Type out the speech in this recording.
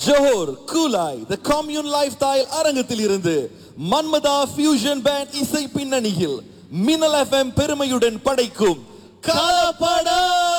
Johor Kulai தி commune life style அரங்கத்தில் இருந்து மன்மதா fusion pant இசை பின்னணியில் மின்னல் எஃப்எம் பெருமையுடன் படைக்கும் கலப்படம்.